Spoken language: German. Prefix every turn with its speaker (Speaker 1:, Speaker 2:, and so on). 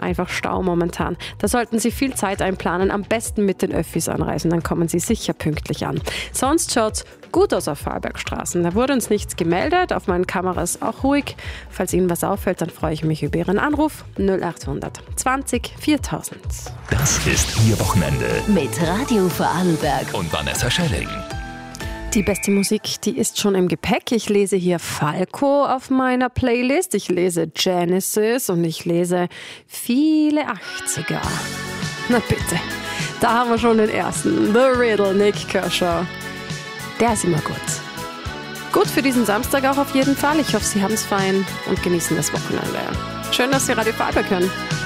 Speaker 1: einfach Stau momentan. Da sollten Sie viel Zeit einplanen, am besten mit den Öffis anreisen, dann kommen Sie sicher pünktlich an. Sonst schaut's gut aus auf Vorarlbergstraßen. Da wurde uns nichts gemeldet, auf meinen Kameras auch ruhig. Falls Ihnen was auffällt, dann freue ich mich über Ihren Anruf 0800 20 4000.
Speaker 2: Das ist Ihr Wochenende
Speaker 3: Mit Radio Vorarlberg
Speaker 2: und Vanessa Schelling.
Speaker 1: Die beste Musik, die ist schon im Gepäck. Ich lese hier Falco auf meiner Playlist, ich lese Genesis und ich lese viele 80er. Na bitte, da haben wir schon den ersten. The Riddle, Nick Kershaw. Der ist immer gut. Gut für diesen Samstag auch auf jeden Fall. Ich hoffe, Sie haben es fein und genießen das Wochenende. Schön, dass Sie Radio Vorarlberg hören.